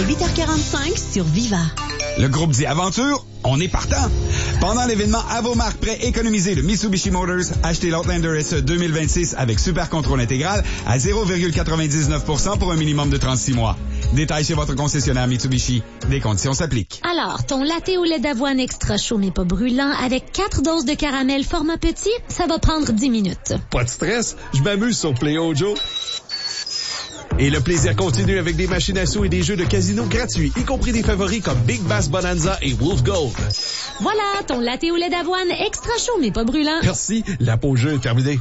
dès 8h45 sur Viva. Le groupe dit Aventure, on est partant! Pendant l'événement À vos marques prêts, économisez le Mitsubishi Motors. Achetez l'Outlander SE 2026 avec super contrôle intégral à 0,99% pour un minimum de 36 mois. Détails chez votre concessionnaire Mitsubishi. Des conditions s'appliquent. Alors, ton latte au lait d'avoine extra chaud mais pas brûlant avec 4 doses de caramel format petit, ça va prendre 10 minutes. Pas de stress, je m'amuse sur Play Ojo. Et le plaisir continue avec des machines à sous et des jeux de casino gratuits, y compris des favoris comme Big Bass Bonanza et Wolf Gold. Voilà, ton latte au lait d'avoine extra chaud mais pas brûlant. Merci, la pause jeu est terminée.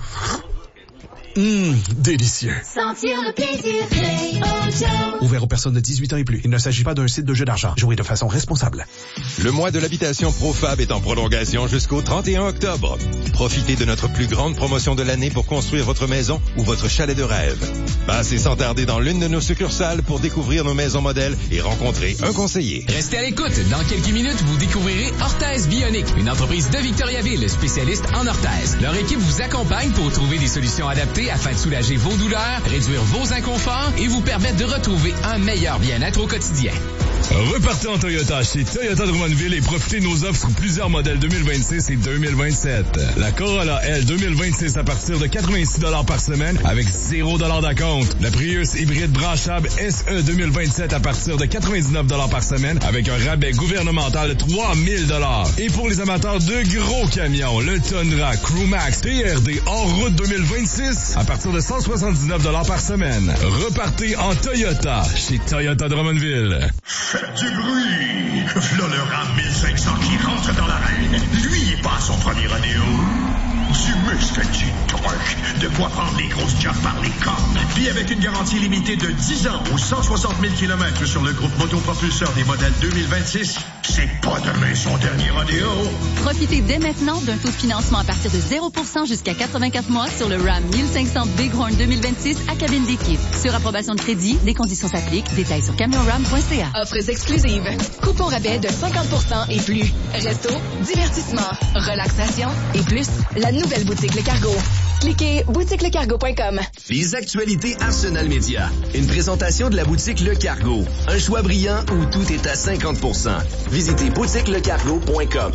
Délicieux. Sentir le plaisir, Play Ojo. Ouvert aux personnes de 18 ans et plus. Il ne s'agit pas d'un site de jeu d'argent. Jouez de façon responsable. Le mois de l'habitation Profab est en prolongation jusqu'au 31 octobre. Profitez de notre plus grande promotion de l'année pour construire votre maison ou votre chalet de rêve. Passez sans tarder dans l'une de nos succursales pour découvrir nos maisons modèles et rencontrer un conseiller. Restez à l'écoute. Dans quelques minutes, vous découvrirez Orthèse Bionique, une entreprise de Victoriaville, spécialiste en orthèse. Leur équipe vous accompagne pour trouver des solutions adaptées afin de soulager vos douleurs, réduire vos inconforts et vous permettre de retrouver un meilleur bien-être au quotidien. Repartez en Toyota chez Toyota Drummondville et profitez de nos offres sur plusieurs modèles 2026 et 2027. La Corolla L 2026 à partir de 86$ par semaine avec 0$ d'acompte. La Prius hybride branchable SE 2027 à partir de 99$ par semaine avec un rabais gouvernemental de 3000$. Et pour les amateurs de gros camions, le Tundra Crewmax TRD hors route 2026 à partir de 179$ par semaine. Repartez en Toyota chez Toyota Drummondville. Faites du bruit! V'là le Ram 1500 qui rentre dans l'arène. Lui, il passe son premier rodéo. Du muscle, du truc. De quoi prendre les grosses jobs par les cornes. Puis avec une garantie limitée de 10 ans ou 160 000 km sur le groupe motopropulseur des modèles 2026, c'est pas demain son dernier rodéo. Profitez dès maintenant d'un taux de financement à partir de 0% jusqu'à 84 mois sur le Ram 1500 Bighorn 2026 à cabine d'équipe. Sur approbation de crédit, des conditions s'appliquent. Détails sur camionram.ca. Offres exclusives. Coupons rabais de 50% et plus. Resto, divertissement, relaxation et plus. La nouvelle boutique Le Cargo. Cliquez boutiquelecargo.com. Les actualités Arsenal Média. Une présentation de la boutique Le Cargo. Un choix brillant où tout est à 50%. Visitez boutiquelecargo.com.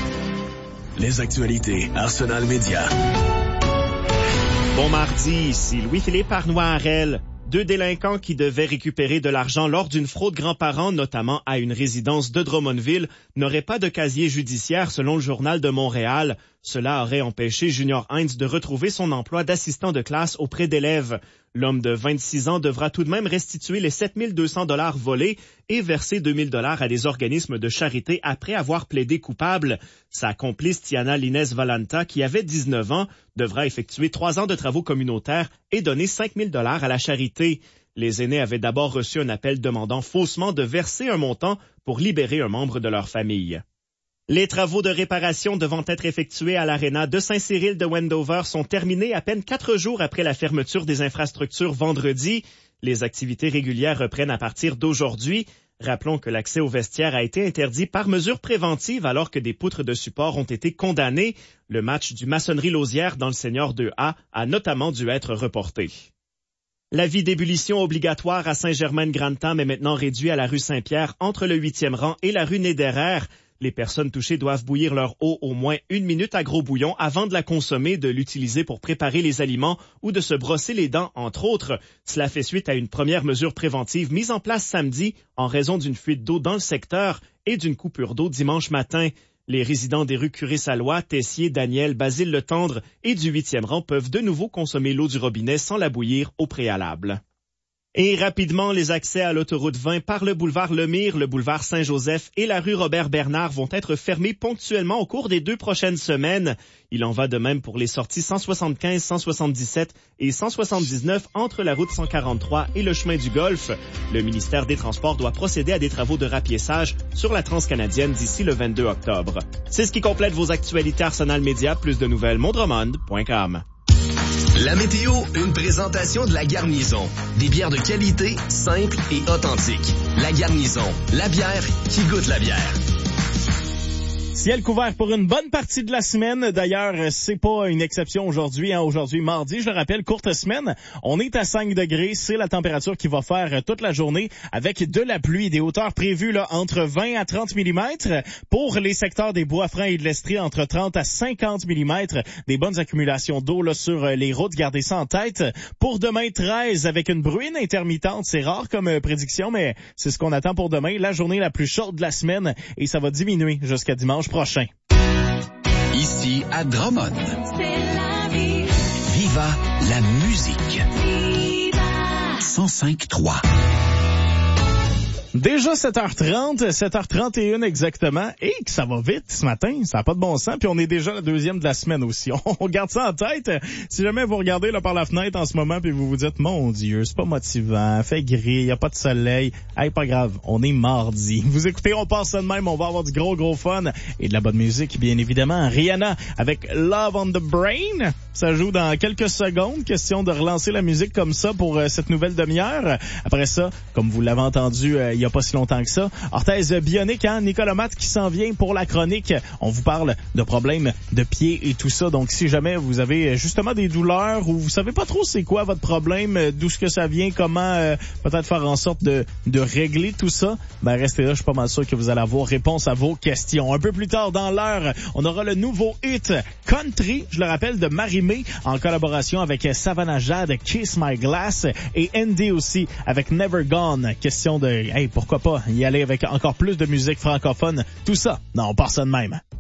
Les actualités Arsenal Média. Bon mardi, ici Louis-Philippe Arnois-Harel. 2 délinquants qui devaient récupérer de l'argent lors d'une fraude grands-parents, notamment à une résidence de Drummondville, n'auraient pas de casier judiciaire selon le Journal de Montréal. Cela aurait empêché Junior Heinz de retrouver son emploi d'assistant de classe auprès d'élèves. L'homme de 26 ans devra tout de même restituer les 7 200 $ volés et verser 2 000 $ à des organismes de charité après avoir plaidé coupable. Sa complice Tiana Lines Valanta, qui avait 19 ans, devra effectuer 3 ans de travaux communautaires et donner 5 000 $ à la charité. Les aînés avaient d'abord reçu un appel demandant faussement de verser un montant pour libérer un membre de leur famille. Les travaux de réparation devant être effectués à l'aréna de Saint-Cyril de Wendover sont terminés à peine 4 jours après la fermeture des infrastructures vendredi. Les activités régulières reprennent à partir d'aujourd'hui. Rappelons que l'accès aux vestiaires a été interdit par mesure préventive alors que des poutres de support ont été condamnées. Le match du Maçonnerie-Lausière dans le Senior 2A a notamment dû être reporté. L'avis d'ébullition obligatoire à Saint-Germain-de-Grantham est maintenant réduit à la rue Saint-Pierre entre le 8e rang et la rue Néderer. Les personnes touchées doivent bouillir leur eau au moins 1 minute à gros bouillon avant de la consommer, de l'utiliser pour préparer les aliments ou de se brosser les dents, entre autres. Cela fait suite à une première mesure préventive mise en place samedi en raison d'une fuite d'eau dans le secteur et d'une coupure d'eau dimanche matin. Les résidents des rues Curé-Salois, Tessier, Daniel, Basile-le-Tendre et du 8e rang peuvent de nouveau consommer l'eau du robinet sans la bouillir au préalable. Et rapidement, les accès à l'autoroute 20 par le boulevard Lemire, le boulevard Saint-Joseph et la rue Robert-Bernard vont être fermés ponctuellement au cours des 2 prochaines semaines. Il en va de même pour les sorties 175, 177 et 179 entre la route 143 et le chemin du Golfe. Le ministère des Transports doit procéder à des travaux de rapiessage sur la transcanadienne d'ici le 22 octobre. C'est ce qui complète vos actualités Arsenal Média. Plus de nouvelles, mondremond.com. La météo, une présentation de La Garnison. Des bières de qualité, simples et authentiques. La Garnison, la bière qui goûte la bière. Ciel couvert pour une bonne partie de la semaine. D'ailleurs, c'est pas une exception aujourd'hui. Aujourd'hui, mardi, je le rappelle, courte semaine. On est à 5 degrés. C'est la température qui va faire toute la journée avec de la pluie. Des hauteurs prévues là entre 20 à 30 mm. Pour les secteurs des Bois-Francs et de l'Estrie, entre 30 à 50 mm. Des bonnes accumulations d'eau là sur les routes. Gardez ça en tête. Pour demain, 13 avec une bruine intermittente. C'est rare comme prédiction, mais c'est ce qu'on attend pour demain. La journée la plus chaude de la semaine et ça va diminuer jusqu'à dimanche prochain. Ici à Drummond. C'est la vie. Viva la musique. Viva. 105.3. Déjà 7h31 exactement, et que ça va vite ce matin, ça n'a pas de bon sens, puis on est déjà la deuxième de la semaine aussi. On garde ça en tête. Si jamais vous regardez là par la fenêtre en ce moment, puis vous vous dites, mon Dieu, c'est pas motivant, fait gris, y a pas de soleil, hey, pas grave, on est mardi. Vous écoutez, on passe ça de même, on va avoir du gros fun, et de la bonne musique, bien évidemment. Rihanna avec Love on the Brain, ça joue dans quelques secondes, question de relancer la musique comme ça pour cette nouvelle demi-heure. Après ça, comme vous l'avez entendu, il y a pas si longtemps que ça. Orthèse bionique, hein? Nicolas Matt qui s'en vient pour la chronique. On vous parle de problèmes de pieds et tout ça. Donc, si jamais vous avez justement des douleurs ou vous savez pas trop c'est quoi votre problème, d'où ce que ça vient, comment peut-être faire en sorte de régler tout ça, ben restez là. Je suis pas mal sûr que vous allez avoir réponse à vos questions. Un peu plus tard dans l'heure, on aura le nouveau hit Country, je le rappelle, de Marie-Mé en collaboration avec Savannah Jade, Kiss My Glass, et Andy aussi avec Never Gone. Question de, hey, pourquoi pas y aller avec encore plus de musique francophone. Tout ça, non, on part ça de même.